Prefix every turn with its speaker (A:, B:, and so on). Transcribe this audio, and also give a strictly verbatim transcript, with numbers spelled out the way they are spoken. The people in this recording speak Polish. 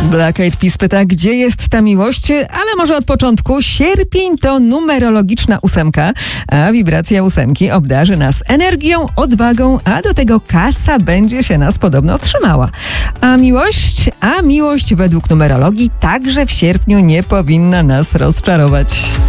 A: Black Eyed Peas pyta, gdzie jest ta miłość? Ale może od początku. Sierpień to numerologiczna ósemka, a wibracja ósemki obdarzy nas energią, odwagą, a do tego kasa będzie się nas podobno trzymała. A miłość? A miłość według numerologii także w sierpniu nie powinna nas rozczarować.